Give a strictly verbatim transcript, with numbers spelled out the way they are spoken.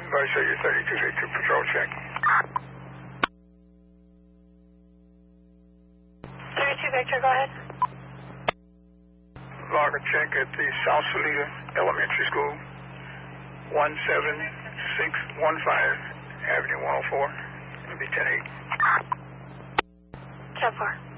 Advise show you thirty-two Victor patrol check. thirty-two Victor, go ahead. Log a check at the South Salida Elementary School, one seven six one five Avenue one oh four. It'll be ten eight. ten four.